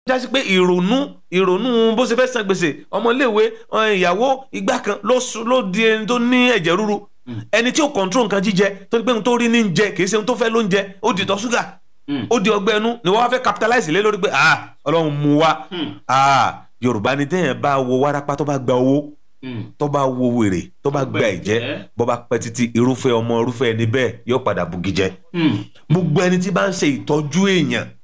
jásí pé ìrònú bó ṣe fẹ́ san gbèsè ọmọléèwé ìyàwó ìgbà kan ló di ẹni tó ní ẹ̀jẹ̀ ríru ẹni tí ó control nǹkan jíjẹ tó ní pé ohun tó rí ní jẹ kì í ṣe ohun tó fẹ́ ló ń jẹ ó di ìtọ̀ ṣúgà ó di ọgbẹ́ ẹnu ni wọ́n wá fẹ́ capitalize lé lórí pé ọlọ́run mú wa yorùbá ni téèyàn bá wo wárápá tó bá gba owó tó bá wo wèrè tó bá gba ẹ̀jẹ̀ bó bá pẹ́ títí irúfẹ́ ẹni bẹ́ẹ̀ yóò padà bugi jẹ gbogbo ẹni tí bá ń ṣe ìtọ́jú èèyàn